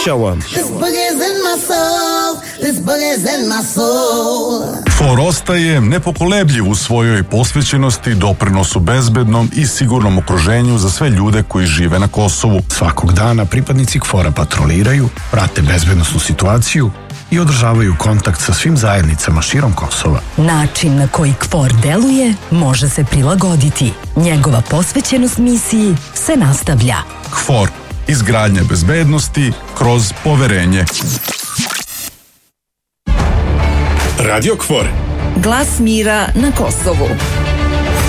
Show 'em. This boogie's in my soul. This boogie's in my soul. KFOR ostaje nepokolebljiv u svojoj posvećenosti doprinosu bezbednom i sigurnom okruženju za sve ljude koji žive na Kosovu. Svakog dana pripadnici KFOR-a patroliraju, prate bezbednosnu situaciju i održavaju kontakt sa svim zajednicama širom Kosova. Način na koji KFOR deluje može se prilagoditi. Njegova posvećenost misiji se nastavlja. KFOR. Izgradnja bezbednosti kroz poverenje. Radio KFOR. Glas mira na Kosovu.